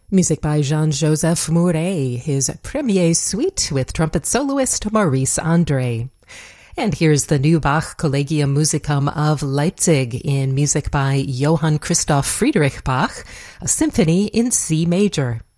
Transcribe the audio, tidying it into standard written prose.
Music by Jean-Joseph Mouret, his premier suite with trumpet soloist Maurice Andre. And here's the new Bach Collegium Musicum of Leipzig in music by Johann Christoph Friedrich Bach, a symphony in C major.